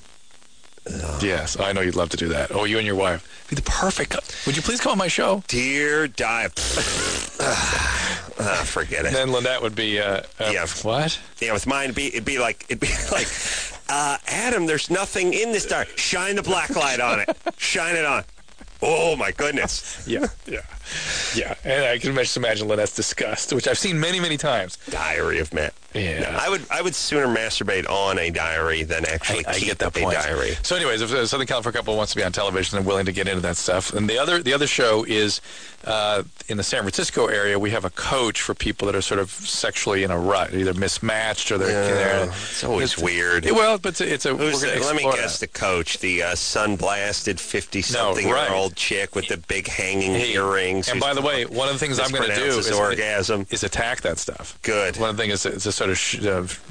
Yes, I know you'd love to do that. Oh, you and your wife. Be the perfect. Would you please come on my show? Dear Dive. Forget it. And then Lynette would be, what? Yeah, with mine, it'd be like, Adam, there's nothing in this diary. Shine the black light on it. Shine it on. Oh, my goodness. Yeah. And I can just imagine Lynette's disgust, which I've seen many, many times. Diary of Matt. Yeah. I would sooner masturbate on a diary than actually keep a diary. So anyways, if a Southern California couple wants to be on television and willing to get into that stuff, and the other show is in the San Francisco area, we have a coach for people that are sort of sexually in a rut, either mismatched or they're... it's always weird. Well, but it's a... Let me guess the coach, the sun-blasted 50-something-year-old chick with the big hanging earrings. And by the way, one of the things I'm going to do is attack that stuff. Good. One of the things is to sort of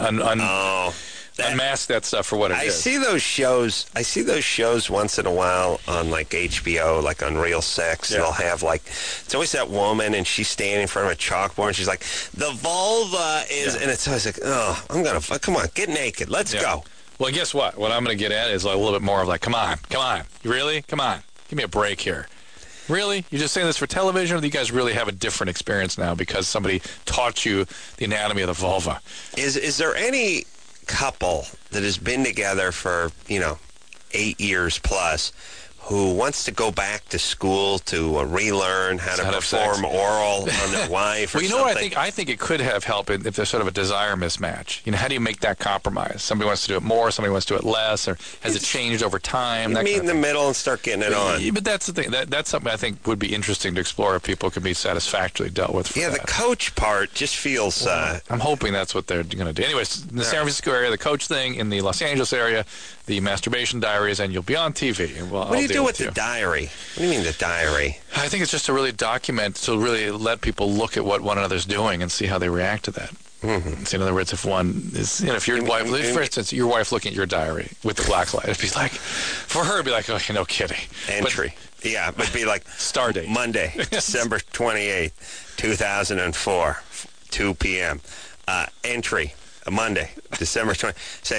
unmask that stuff for what it is. I see those shows once in a while on like HBO, like on Real Sex. Yeah. They'll have it's always that woman, and she's standing in front of a chalkboard, and she's like, the vulva is, and it's always like, come on, get naked, let's go. Well, guess what? What I'm going to get at is a little bit more of like, come on, you really? Come on, give me a break here. Really? You're just saying this for television, or do you guys really have a different experience now because somebody taught you the anatomy of the vulva? Is there any couple that has been together for, 8 years plus who wants to go back to school to relearn how to perform oral on their wife or Well, you know something? what I think it could have helped if there's sort of a desire mismatch. How do you make that compromise? Somebody wants to do it more, somebody wants to do it less, or has it changed over time? Meet in the middle and start getting it on. But that's the thing. That's something I think would be interesting to explore if people could be satisfactorily dealt with. The coach part just feels... I'm hoping that's what they're going to do. Anyways, in the San Francisco area, the coach thing, in the Los Angeles area, the masturbation diaries, and you'll be on TV. And what do you do with the diary? What do you mean the diary? I think it's just to really document, to really let people look at what one another's doing and see how they react to that. Mm-hmm. So in other words, if one is, if your wife, for instance, your wife looking at your diary with the black light, it'd be like, for her, it'd be like, no kidding. Entry. But it'd be like star date. Monday, December 28th, 2004, 2 p.m. Entry. Monday, December 20th.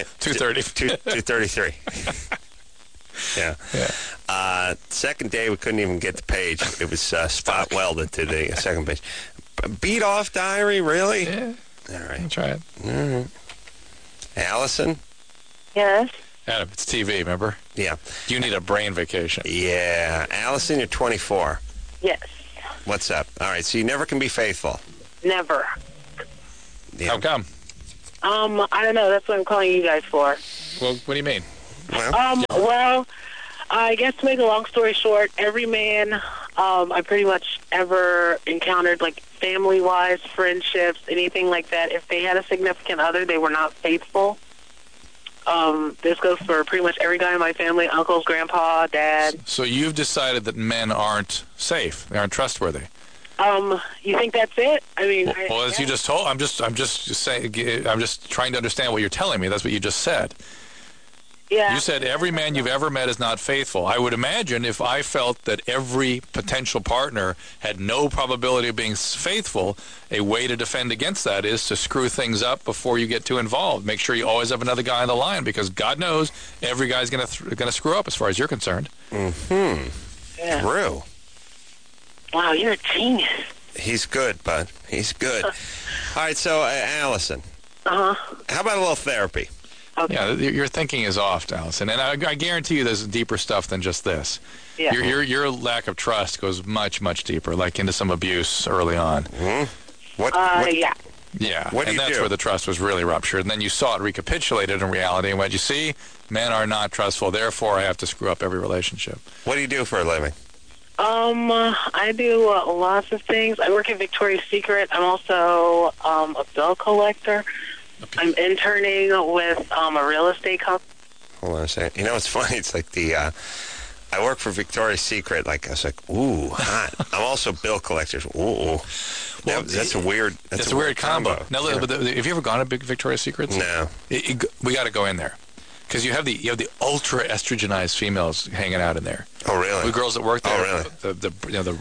2:33. Yeah. Second day, we couldn't even get the page. It was spot welded to the second page. Beat off diary, really? Yeah. All right. I'll try it. All right. Allison? Yes. Adam, it's TV, remember? Yeah. You need a brain vacation. Yeah. Allison, you're 24. Yes. What's up? All right, so you never can be faithful. Never. Yeah. How come? I don't know. That's what I'm calling you guys for. Well, what do you mean? Well, I guess to make a long story short, every man I pretty much ever encountered, like family-wise, friendships, anything like that, if they had a significant other, they were not faithful. This goes for pretty much every guy in my family, uncles, grandpa, dad. So you've decided that men aren't safe. They aren't trustworthy. You think that's it? I mean, well, as you just told, I'm just saying, I'm just trying to understand what you're telling me. That's what you just said. Yeah. You said every man you've ever met is not faithful. I would imagine if I felt that every potential partner had no probability of being faithful, a way to defend against that is to screw things up before you get too involved. Make sure you always have another guy on the line, because God knows every guy's going to screw up as far as you're concerned. Mm-hmm. Yeah. True. Wow, you're a genius. He's good, bud. He's good. All right, so Allison. Uh-huh. How about a little therapy? Okay. Yeah, your thinking is off, Allison, and I guarantee you there's deeper stuff than just this. Yeah. Your lack of trust goes much, much deeper, like into some abuse early on. Mm-hmm. What? Yeah. Yeah, what do and you that's do? where the trust was really ruptured. And then you saw it recapitulated in reality, and what you see, men are not trustful, therefore I have to screw up every relationship. What do you do for a living? I do lots of things. I work at Victoria's Secret. I'm also a bill collector. Okay. I'm interning with a real estate company. Hold on a second. You know, it's funny. It's like I work for Victoria's Secret. Like, I was like, ooh, hot. I'm also bill collector. Ooh. Well, that's a weird. That's a weird combo. Now, yeah. Have you ever gone to Big Victoria's Secrets? No. We got to go in there. Because you have the ultra estrogenized females hanging out in there. Oh, really? The girls that work there. Oh, really? The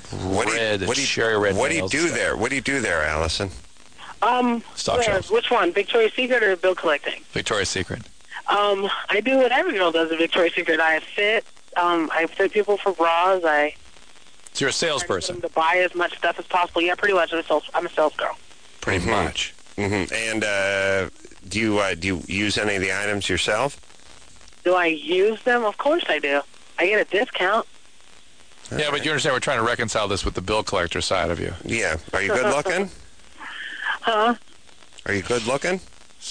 cherry red. What do you do there? What do you do there, Allison? Stock shows. Which one, Victoria's Secret or bill collecting? Victoria's Secret. I do what every girl does at Victoria's Secret. I fit people for bras. So you're a salesperson. To buy as much stuff as possible. Yeah, pretty much. I'm a sales girl. Pretty much. Mm-hmm. And do you use any of the items yourself? Do I use them? Of course I do. I get a discount. Yeah, but you understand we're trying to reconcile this with the bill collector side of you. Yeah. Are you good looking? Huh? Are you good looking?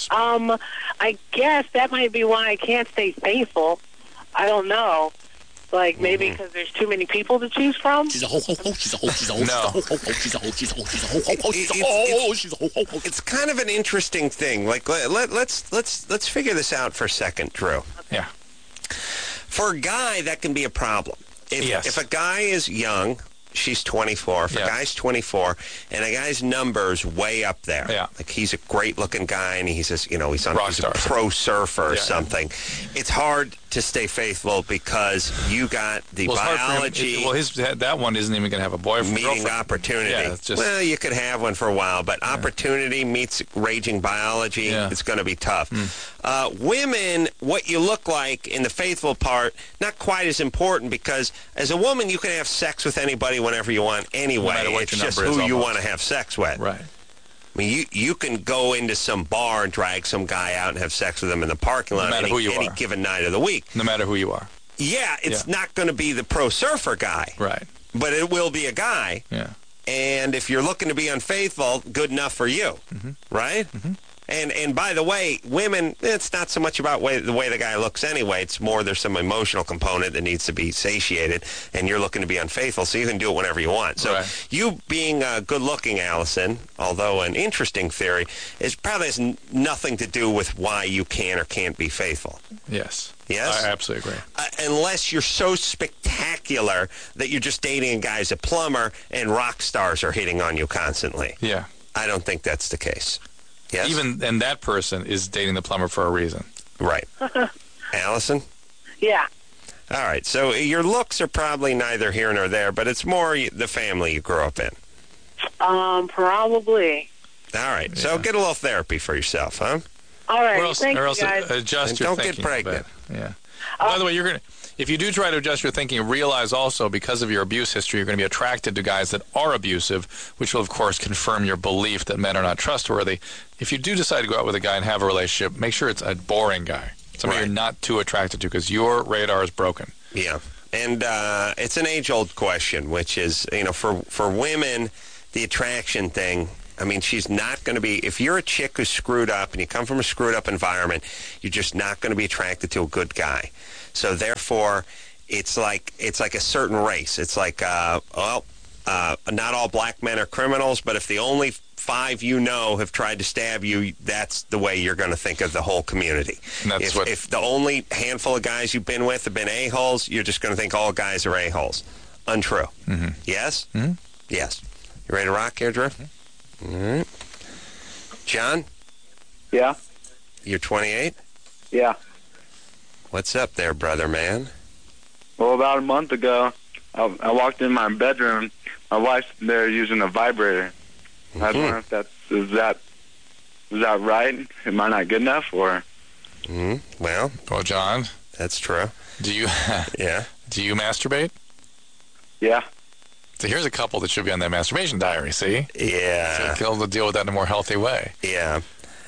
I guess that might be why I can't stay faithful. I don't know. Like, maybe because there's too many people to choose from? She's a ho ho ho. She's a ho. She's a ho. No. She's a ho. She's a ho. She's a ho. She's a ho ho. She's a ho. She's a ho ho ho. It's kind of an interesting thing. Like, let's figure this out for a second, Drew. Yeah. For a guy, that can be a problem. If a guy is young, she's 24. If a guy's 24, and a guy's number's way up there, like he's a great-looking guy, and he's a pro surfer or something, it's hard to stay faithful because you got the biology. That one isn't even going to have a boyfriend. Meeting opportunity. Yeah, well, you could have one for a while, but opportunity meets raging biology. Yeah. It's going to be tough. Women, what you look like in the faithful part, not quite as important, because as a woman, you can have sex with anybody whenever you want anyway. No it's just who you want to have sex with. Right. I mean, you can go into some bar and drag some guy out and have sex with him in the parking lot any given night of the week. No matter who you are. Yeah, it's not going to be the pro surfer guy. Right. But it will be a guy. Yeah. And if you're looking to be unfaithful, good enough for you. Mm-hmm. Right? Mm-hmm. And by the way, women, it's not so much about the way the guy looks anyway. It's more there's some emotional component that needs to be satiated, and you're looking to be unfaithful, so you can do it whenever you want. So you being good-looking, Allison, although an interesting theory, probably has nothing to do with why you can or can't be faithful. Yes. Yes? I absolutely agree. Unless you're so spectacular that you're just dating a guy who's a plumber and rock stars are hitting on you constantly. Yeah. I don't think that's the case. Yes? And that person is dating the plumber for a reason. Right. Allison? Yeah. All right. So your looks are probably neither here nor there, but it's more the family you grew up in. Probably. All right. Yeah. So get a little therapy for yourself, huh? All right. Thank you, guys. Adjust and your don't get pregnant. Yeah. By the way, if you do try to adjust your thinking, realize also because of your abuse history, you're going to be attracted to guys that are abusive, which will, of course, confirm your belief that men are not trustworthy. If you do decide to go out with a guy and have a relationship, make sure it's a boring guy, somebody you're not too attracted to, because your radar is broken. Yeah. And it's an age-old question, which is, for women, the attraction thing, I mean, she's not going to be, if you're a chick who's screwed up and you come from a screwed up environment, you're just not going to be attracted to a good guy. So therefore, it's like a certain race. It's like, not all black men are criminals, but if the only 5 have tried to stab you, that's the way you're going to think of the whole community. If the only handful of guys you've been with have been a-holes, you're just going to think all guys are a-holes. Untrue. Mm-hmm. Yes? Mm-hmm. Yes. You ready to rock here, Drew? Mm-hmm. All right. John? Yeah? You're 28? Yeah. What's up there, brother man? Well, about a month ago, I walked in my bedroom. My wife's there using a vibrator. Mm-hmm. I don't know if is that right? Am I not good enough, or? Mm-hmm. Well, John, that's true. Do you? Yeah. Do you masturbate? Yeah. So here's a couple that should be on that masturbation diary. See? Yeah. So they'll deal with that in a more healthy way. Yeah.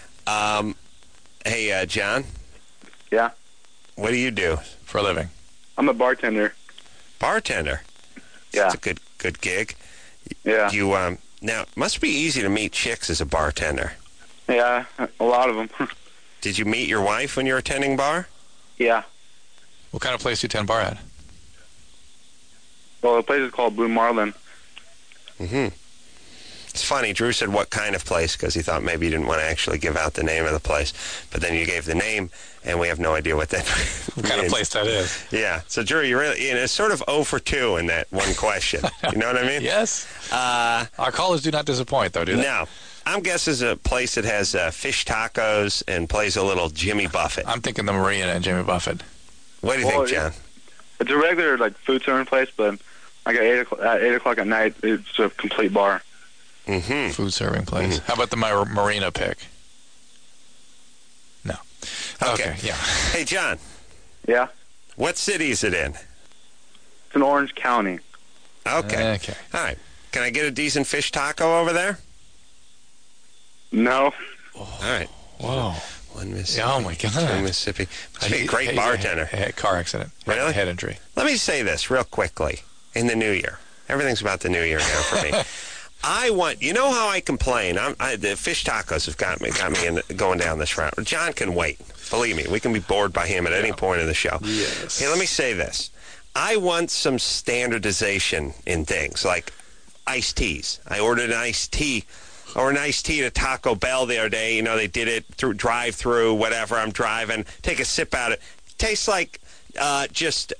Hey, John. Yeah. What do you do for a living? I'm a bartender. Bartender. Yeah. That's a good gig. Yeah. You now it must be easy to meet chicks as a bartender. Yeah, a lot of them. Did you meet your wife when you were attending bar? Yeah. What kind of place do you attend bar at? Well, the place is called Blue Marlin. Mm-hmm. It's funny, Drew said what kind of place because he thought maybe you didn't want to actually give out the name of the place. But then you gave the name, and we have no idea what that what kind of place that is. Yeah. So, Drew, you really, it's sort of 0 for 2 in that one question. You know what I mean? Yes. Our callers do not disappoint, though, do they? No. I'm guessing it's a place that has fish tacos and plays a little Jimmy Buffett. I'm thinking the Marina and Jimmy Buffett. What do you think, John? It's a regular food serving place, but at 8 o'clock at night, it's a complete bar. Mm-hmm. Food serving place. Mm-hmm. How about the Marina pick? No. Okay. Yeah. Hey, John. Yeah? What city is it in? It's in Orange County. Okay. All right. Can I get a decent fish taco over there? No. All right. Whoa. One Mississippi. Oh, my God. Two Mississippi. Must be a great bartender. Car accident. Really? Head injury. Let me say this real quickly. In the new year. Everything's about the new year now for me. You know how I complain? The fish tacos have got me going down this route. John can wait. Believe me, we can be bored by him at any point in the show. Yes. Hey, let me say this. I want some standardization in things, like iced teas. I ordered an iced tea, or an iced tea at Taco Bell the other day. You know, they did it through drive-through, whatever. I'm driving, take a sip out of it. Tastes like just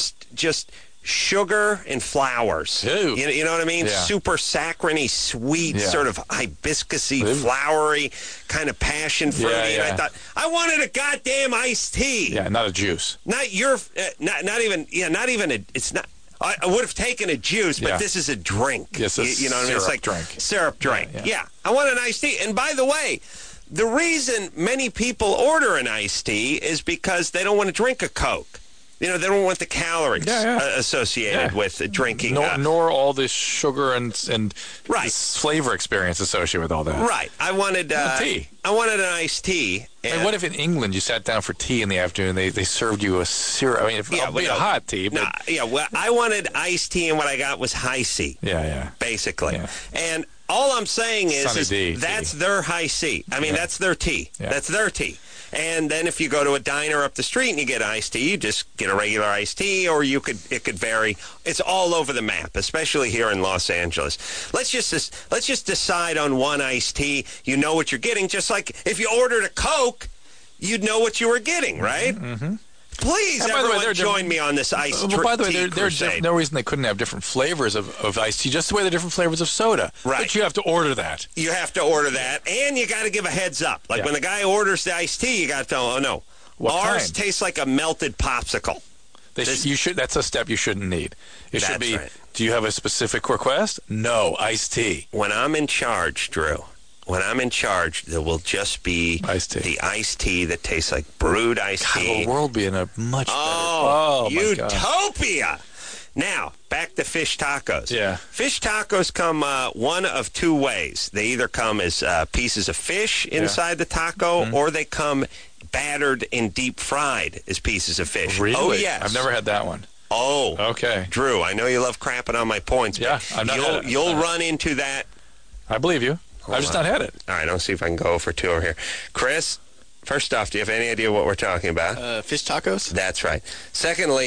sugar and flowers. You know what I mean? Yeah. Super saccharine-y, sweet, sort of hibiscus-y, flowery, kind of passion fruity. And I thought, I wanted a goddamn iced tea. Yeah, not a juice. Not even it's not. I would have taken a juice, but this is a drink. Yes, you know what I mean? It's like syrup drink. Yeah. I want an iced tea. And by the way, the reason many people order an iced tea is because they don't want to drink a Coke. You know, they don't want the calories associated with drinking. Nor all this sugar and this flavor experience associated with all that. Right. I wanted tea. I wanted an iced tea. And what if in England you sat down for tea in the afternoon and they served you a syrup? I mean, a hot tea. But well, I wanted iced tea, and what I got was high C. Yeah. Basically. Yeah. And all I'm saying is that's their high C. I mean, that's their tea. Yeah. That's their tea. And then if you go to a diner up the street and you get iced tea, you just get a regular iced tea, or it could vary. It's all over the map, especially here in Los Angeles. Let's just decide on one iced tea. You know what you're getting. Just like if you ordered a Coke, you'd know what you were getting, right? Mm-hmm. Please, everyone, join me on this iced tea. By the way, there's no reason they couldn't have different flavors of iced tea, just the way they're different flavors of soda. Right. But you have to order that. You have to order that, and you got to give a heads up. Like when the guy orders the iced tea, you got to tell him, oh, no. Ours tastes like a melted popsicle. That's a step you shouldn't need. It should be, right. Do you have a specific request? No, iced tea. When I'm in charge, Drew, when I'm in charge, there will just be the iced tea that tastes like brewed iced tea. The world be in a much better... Oh, my God. utopia! Now, back to fish tacos. Yeah. Fish tacos come one of two ways. They either come as pieces of fish inside the taco, or they come battered and deep fried as pieces of fish. Really? Oh, yes. I've never had that one. Oh. Okay. Drew, I know you love crapping on my points. Yeah, but you'll run into that. I believe you. I've just not had it. All right, I'll see if I can go for 2 over here. Chris, first off, do you have any idea what we're talking about? Fish tacos? That's right. Secondly,